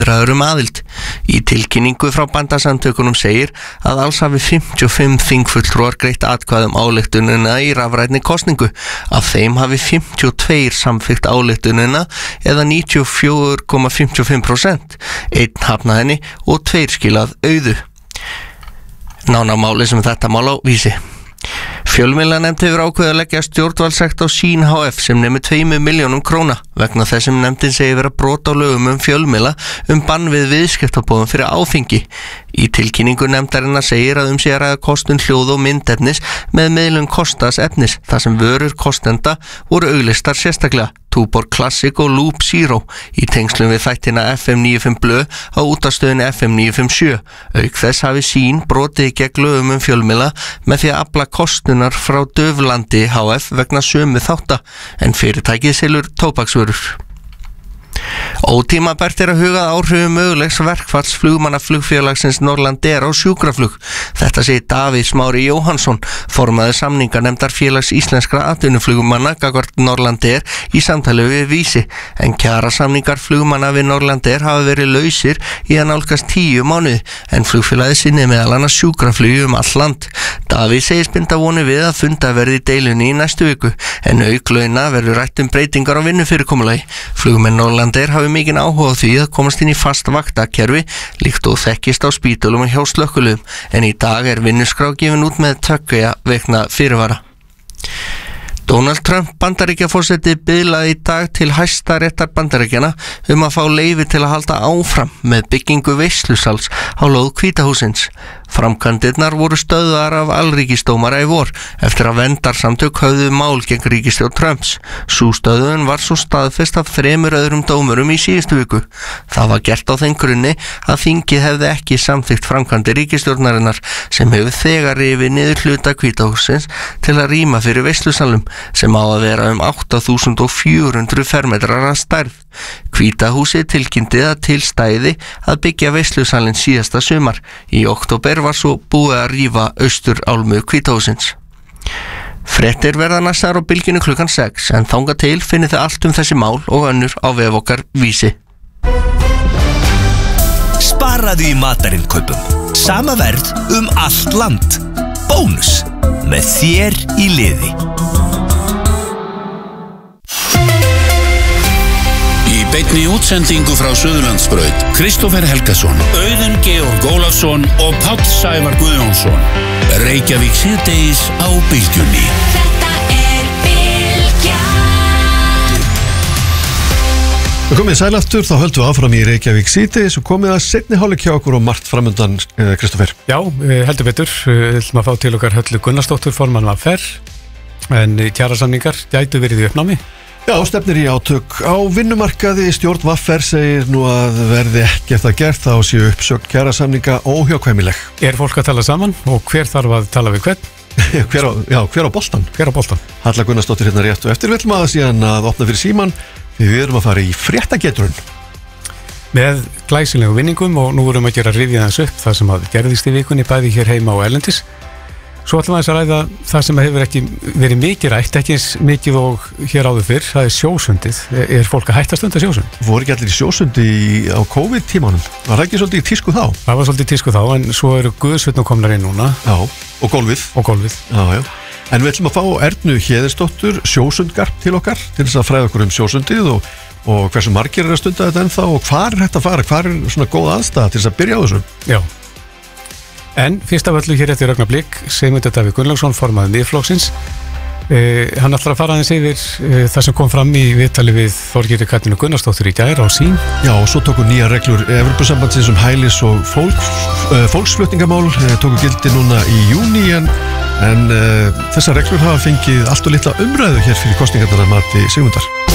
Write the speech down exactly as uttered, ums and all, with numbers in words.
viðræður um aðild. Í tilkynningu frá Bændasamtökunum segir að alls hafi fimmtíu og fimm þingfulltrúar greitt atkvæði um ályktunina í rafrænni kosningu. Af þeim hafi fimmtíu og tvö samþykkt ályktunina eða níutíu og fjögur komma fimmtíu og fimm prósent. Einn hafnaði henni og tveir skilað auðu. Nánar máli sem þetta mál á Vísi. Fjölmiðlanefnd hefur ákveðið að leggja stjórnvaldssekt á Sýn H F sem nemi tveimur milljónum króna vegna þess sem nefndin segir vera brot á lögum um fjölmiðla um bann við viðskiptaboðum fyrir áfengi. Í tilkynningu nefndarinnar segir að um sé að ræða kostun hljóð og myndefnis með miðlun kostaðs efnis þar sem vörur kostenda voru auglýstar sérstaklega, Tuborg Classic og Loop Zero í tengslum við þættina F M níutíu og fimm Blö á útvarpsstöðinni F M níutíu og fimm sjö. Auk þess hafi Sýn brotið gegn lögum um fjölmiðla með því að afla kostunar frá Döflandi H F vegna sömu þátta en fyrirtækið selur tóbaksvörur. Ótímabært er að huga að áhrifum mögulegs verkfalls flugmanna flugfélagsins Norlandair á sjúkraflug. Þetta segir Davíð Smári Jóhannsson, formaður samninganefndar félags íslenskra atvinnuflugmanna gagnvart Norlandair í samtali við Vísi, en kjarasamningar flugmanna við Norlandair hafa verið lausir í að nálgast tíu mánuði, en flugfélagið sinni meðal annars sjúkraflugi um all land. Davíð segist binda vonir við að funda verði í deilunni í næstu viku, en auk launa verður rætt um breytingar á vinnufyrirkomulagi. Flugmenn Norlandair hafi mikinn áhuga á því að komast inn í fast vaktakerfi líkt og þekkist á spítölum og hjá slökkviliðum, en í dag er vinnuskrá gefin út með tveggja vikna fyrirvara. Donald Trump Bandaríkjaforseti biðlaði í dag til Hæstaréttar Bandaríkjanna um að fá leyfi til að halda áfram með byggingu veislusals á lóð Hvíta hússins. Framkvæmdirnar voru stöðvaðar af alríkisdómara í vor eftir að verndarsamtök höfðu mál gegn ríkisstjórn Trumps. Sú stöðvun var svo staðfest af þremur öðrum dómurum í síðustu viku. Það var gert á þeim grunni að þingið hefði ekki samþykkt framkvæmdir ríkisstjórnarinnar sem hefur þegar rifið niður hluta Hvíta hússins til að rýma fyrir veislusalnum sem á að vera um átta þúsund fjögur hundruð fermetrar að stærð. Hvíta húsið tilkynnti að til stæði að byggja veislusalinn síðasta sumar. Í október var svo búið að rífa austur álmu Hvíta hússins. Fréttir verða næstar á bylginu klukkan sex, en þangað til finnið þið allt um þessi mál og önnur á vef okkar Vísi. Sparaðu í matarinkaupum. Sama verð um allt land. Bónus með þér í liði. Í beinni útsendingu frá Suðurlandsbraut, Kristófer Helgason, Auðun Georg Ólafsson og Páll Sævar Guðjónsson. Reykjavík síðdegis á Bylgjunni. Þetta er Bylgjan. Við komið sæl aftur, þá höldum við áfram í Reykjavík síðdegis og komið að seinni hálfleik hjá okkur og margt framundan, Kristófer. Já, heldur betur. Við ætlum að fá til okkar Höllu Gunnarsdóttur, formann V R, en kjarasamningar gætu verið í uppnámi. Já, stefnir í átök á vinnumarkaði. Stjórn V R segir nú að verði ekkert að gert þá séu uppsögn kjarasamninga óhjákvæmileg. Er fólk að tala saman og hver þarf að tala við hvern? hver, á, já, hver á boltan? Hver á boltan? Halla Gunnarsdóttir hérna rétt og eftir. Við ætlum að síðan að opna fyrir síman því við erum að fara í fréttageturinn. Með glæsilegu vinningum og nú erum að gera rifja þess upp það sem að gerðist í vikunni bæði hér heima og erlendis. Svo ætlum við að ræða það sem hefur ekki verið mikið rætt, ekki eins mikið og hér áður fyrr, það er sjósundið. Er fólk að hætta stunda sjósund? Voru ekki allir í sjósundi á COVID-tímanum? Var það ekki svolítið í tísku þá? Það var svolítið í tísku þá, en svo eru guðsveitin komnar inn núna. Já, og gólfið. Og gólfið. Já, já. En við ætlum að fá Ernu Héðinsdóttur, sjósundgarp til okkar, til þess að fræða okkur um sjósundið og, og hversu margir er að stunda þetta ennþá og hvar er þetta að fara, hvar er svona góð aðstæða til þess að byrja á þessu? Já. En fyrst af öllu hér eftir augnablik, Sigmundur Davíð Gunnlaugsson, formaður Miðflokksins. Eh, hann ætlar að fara aðeins yfir eh, það sem kom fram í viðtali við Þorgerði Katrínu Gunnarsdóttur í gær á Sýn. Já, og svo tóku nýja reglur Evrópusambandsins um hælis og fólk, uh, fólksflutningamál, uh, tóku gildi núna í júní, en, en uh, þessar reglur hafa fengið allt og litla umræðu hér fyrir kosningarnar að mati Sigmundar.